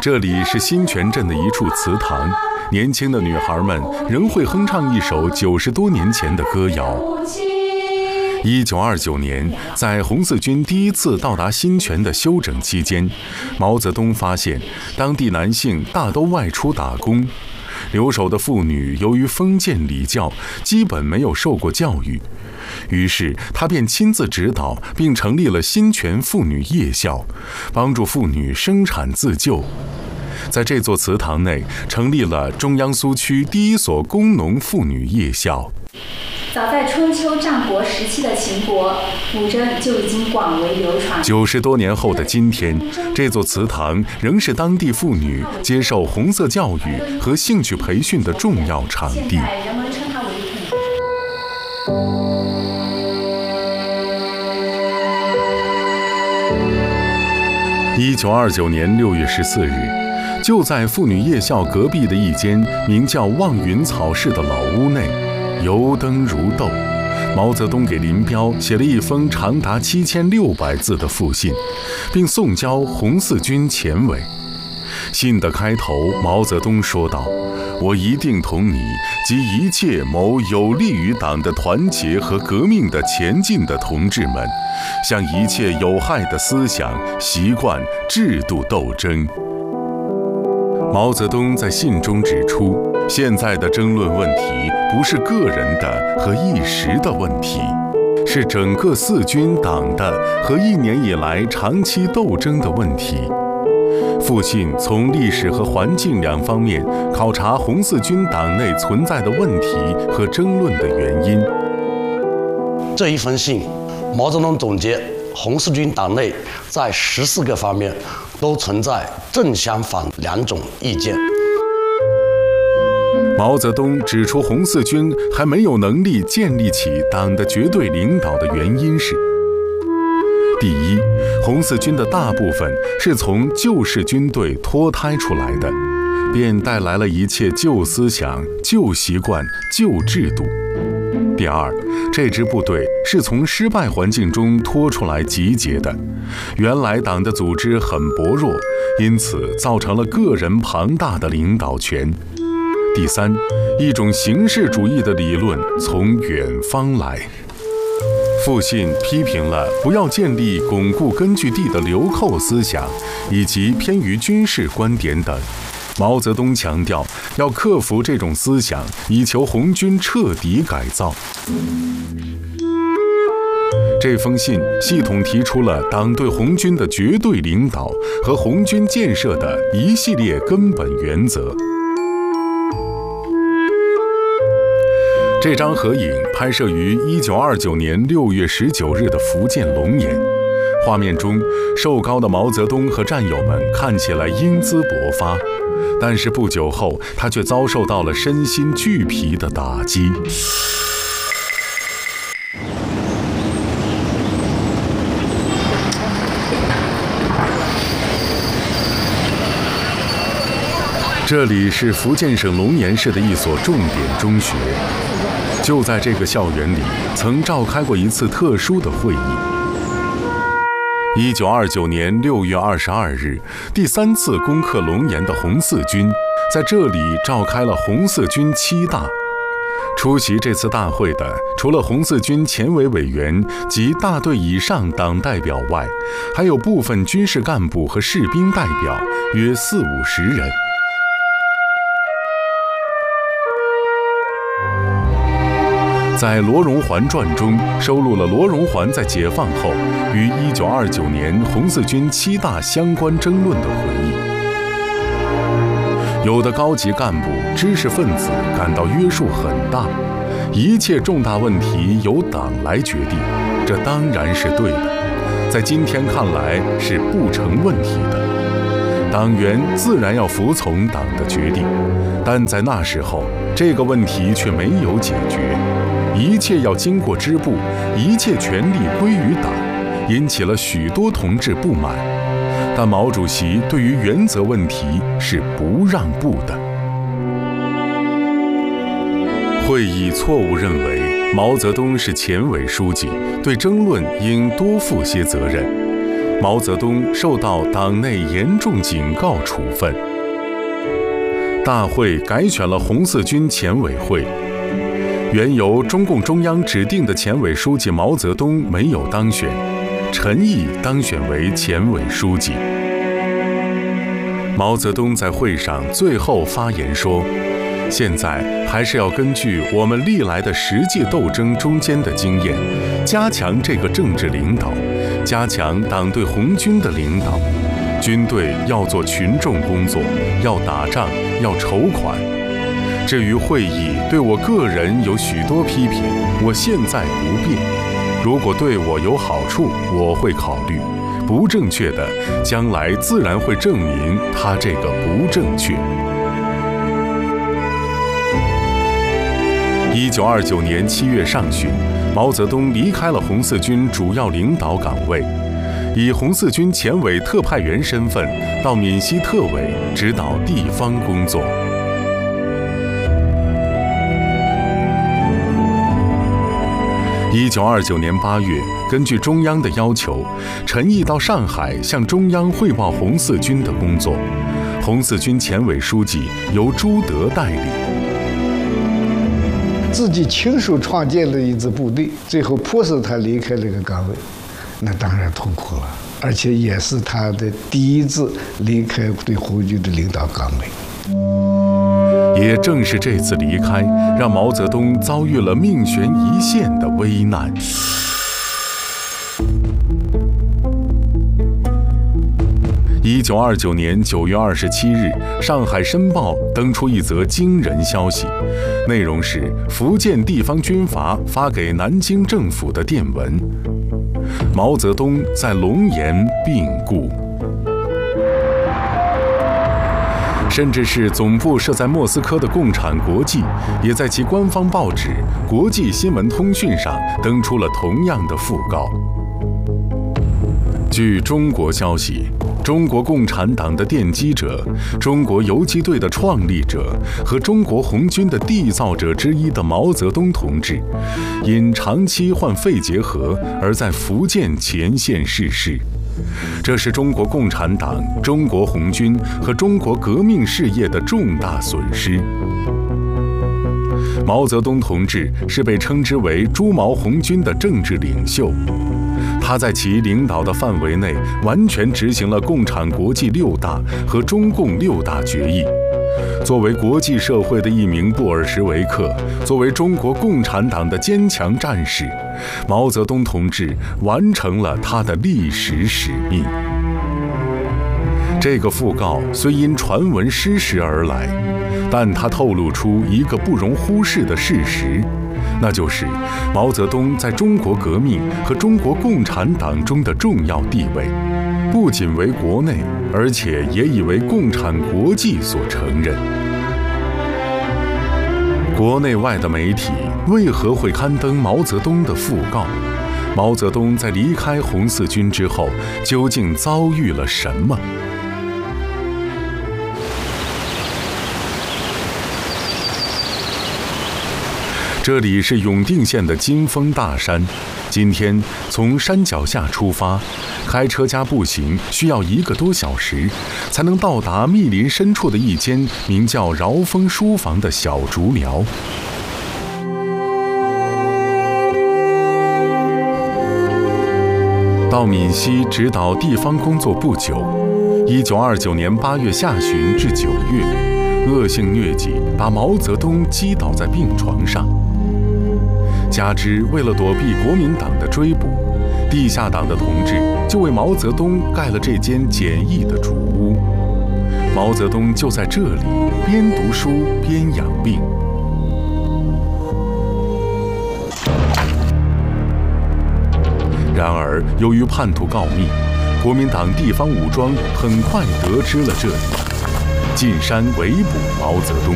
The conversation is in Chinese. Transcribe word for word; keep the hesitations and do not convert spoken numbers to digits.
这里是新泉镇的一处祠堂，年轻的女孩们仍会哼唱一首九十多年前的歌谣。一九二九年，在红四军第一次到达新泉的休整期间，毛泽东发现当地男性大都外出打工，留守的妇女由于封建礼教，基本没有受过教育。于是他便亲自指导，并成立了新泉妇女夜校，帮助妇女生产自救。在这座祠堂内，成立了中央苏区第一所工农妇女夜校。 早在春秋战国时期的秦国，古筝就已经广为流传。 九十多年后的今天，这座祠堂仍是当地妇女接受红色教育和兴趣培训的重要场地。 人们称它为一九二九年六月十四日，就在妇女夜校隔壁的一间名叫望云草室的老屋内，油灯如豆，毛泽东给林彪写了一封长达七千六百字的复信，并送交红四军前委。信的开头，毛泽东说道：“我一定同你及一切谋有利于党的团结和革命的前进的同志们，向一切有害的思想、习惯、制度斗争。”毛泽东在信中指出，现在的争论问题不是个人的和一时的问题，是整个四军党的和一年以来长期斗争的问题。复信从历史和环境两方面考察红四军党内存在的问题和争论的原因。 这一封信，毛泽东总结红四军党内在十四个方面都存在正相反两种意见。 毛泽东指出，红四军还没有能力建立起党的绝对领导的原因是：第一，红四军的大部分是从旧式军队脱胎出来的，便带来了一切旧思想、旧习惯、旧制度。第二，这支部队是从失败环境中脱出来集结的，原来党的组织很薄弱，因此造成了个人庞大的领导权。第三，一种形式主义的理论从远方来。复信批评了不要建立巩固根据地的流寇思想，以及偏于军事观点等。毛泽东强调要克服这种思想，以求红军彻底改造。这封信系统提出了党对红军的绝对领导和红军建设的一系列根本原则。这张合影拍摄于一九二九年六月十九日的福建龙岩，画面中瘦高的毛泽东和战友们看起来英姿勃发，但是不久后他却遭受到了身心俱疲的打击。这里是福建省龙岩市的一所重点中学，就在这个校园里，曾召开过一次特殊的会议。一九二九年六月二十二日，第三次攻克龙岩的红四军在这里召开了红四军七大。出席这次大会的，除了红四军前委委员及大队以上党代表外，还有部分军事干部和士兵代表，约四五十人。在罗荣桓传中收录了罗荣桓在解放后于一九二九年红四军七大相关争论的回忆。有的高级干部、知识分子感到约束很大，一切重大问题由党来决定，这当然是对的，在今天看来是不成问题的。党员自然要服从党的决定，但在那时候，这个问题却没有解决。一切要经过支部，一切权力归于党，引起了许多同志不满。但毛主席对于原则问题是不让步的。会议错误认为毛泽东是前委书记，对争论应多负些责任。 毛泽东受到党内严重警告处分。大会改选了红四军前委会，原由中共中央指定的前委书记毛泽东没有当选，陈毅当选为前委书记。毛泽东在会上最后发言说，现在还是要根据我们历来的实际斗争中间的经验，加强这个政治领导，加强党对红军的领导。军队要做群众工作，要打仗，要筹款。至于会议对我个人有许多批评，我现在不变。如果对我有好处，我会考虑；不正确的，将来自然会证明它这个不正确。一九二九年七月上旬，毛泽东离开了红四军主要领导岗位，以红四军前委特派员身份到闽西特委指导地方工作。一九二九年八月，根据中央的要求，陈毅到上海向中央汇报红四军的工作，红四军前委书记由朱德代理。 自己亲手创建了一支部队，最后迫使他离开这个岗位，那当然痛苦了，而且也是他的第一次离开对红军的领导岗位。 也正是这次离开，让毛泽东遭遇了命悬一线的危难。一九二九年九月二十七日，《上海申报》登出一则惊人消息，内容是福建地方军阀发给南京政府的电文：毛泽东在龙岩病故。甚至是总部设在莫斯科的共产国际，也在其官方报纸《国际新闻通讯》上登出了同样的讣告。据中国消息，中国共产党的奠基者、中国游击队的创立者和中国红军的缔造者之一的毛泽东同志，因长期患肺结核而在福建前线逝世。这是中国共产党、中国红军和中国革命事业的重大损失。毛泽东同志是被称之为朱毛红军的政治领袖，他在其领导的范围内完全执行了共产国际六大和中共六大决议。作为国际社会的一名布尔什维克，作为中国共产党的坚强战士，毛泽东同志完成了他的历史使命。这个讣告虽因传闻失实而来，但它透露出一个不容忽视的事实，那就是毛泽东在中国革命和中国共产党中的重要地位，不仅为国内，而且也已为共产国际所承认。国内外的媒体为何会刊登毛泽东的讣告？毛泽东在离开红四军之后，究竟遭遇了什么？这里是永定县的金峰大山，今天从山脚下出发，开车加步行需要一个多小时，才能到达密林深处的一间名叫饶峰书房的小竹寮。到闽西指导地方工作不久，一九二九年八月下旬至九月，恶性疟疾把毛泽东击倒在病床上。加之为了躲避国民党的追捕，地下党的同志就为毛泽东盖了这间简易的竹屋。毛泽东就在这里边读书边养病。然而，由于叛徒告密，国民党地方武装很快得知了这里，进山围捕毛泽东。